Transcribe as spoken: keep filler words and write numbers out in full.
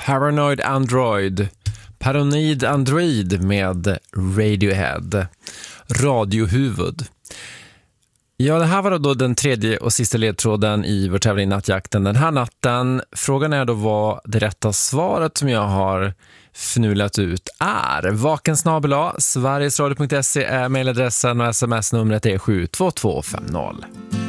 Paranoid Android, Paranoid Android med Radiohead, Radiohuvud. Ja, det här var då den tredje och sista ledtråden i vår tävling Nattjakten den här natten. Frågan är då vad det rätta svaret som jag har fnulat ut är. Vakensnabel-a, sverigesradio punkt se är mejladressen och sms-numret är sju två två fem noll.